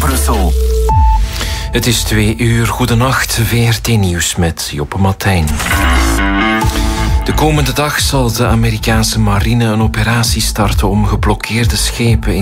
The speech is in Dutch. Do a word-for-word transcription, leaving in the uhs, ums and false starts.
Brussel. Het is twee uur. Goedenacht. V R T Nieuws met Joppe Martijn. De komende dag zal de Amerikaanse marine een operatie starten om geblokkeerde schepen in